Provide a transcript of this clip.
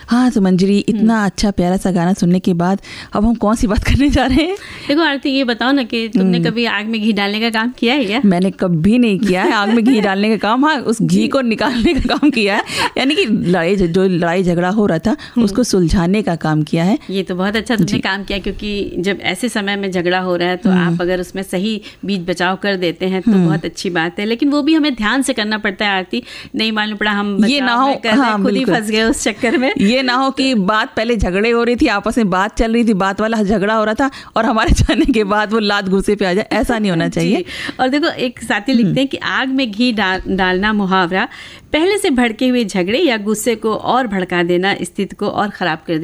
हाँ तो मंजरी, इतना अच्छा प्यारा सा गाना सुनने के बाद अब हम कौन सी बात करने जा रहे हैं? देखो आरती, ये बताओ ना कि तुमने कभी आग में घी डालने का काम किया है क्या? मैंने कभी नहीं किया है आग में घी डालने का काम। हाँ, उस घी को निकालने का काम किया है, यानी कि लड़ाई झगड़ा हो रहा था उसको सुलझाने का काम किया है। ये तो बहुत अच्छा तुमने काम किया, क्योंकि जब ऐसे समय में झगड़ा हो रहा है तो आप अगर उसमें सही बीच बचाव कर देते हैं तो बहुत अच्छी बात है। लेकिन वो भी हमें ध्यान से करना पड़ता है आरती, नहीं मालूम पड़ा हम ये ना हो, हाँ, खुद ही फंस गए उस चक्कर में। ये ना हो कि बात पहले झगड़े हो रही थी, आपस में बात चल रही थी, बात वाला झगड़ा हो रहा था और हमारे जाने के बाद वो लात घुसे पे आ जाए, ऐसा नहीं होना चाहिए। और देखो एक साथी लिखते हैं कि आग में घी डालना मुहावरा पहले से भड़के हुए झगड़े या गुस्से को और भड़का देना, स्थिति को और खराब कर